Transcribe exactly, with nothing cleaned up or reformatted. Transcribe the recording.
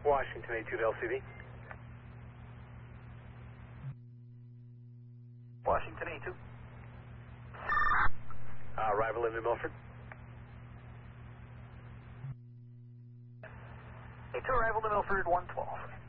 Washington A two to L C D. Washington A two. Uh, arrival in New Milford. A two arrival to Milford, one twelve.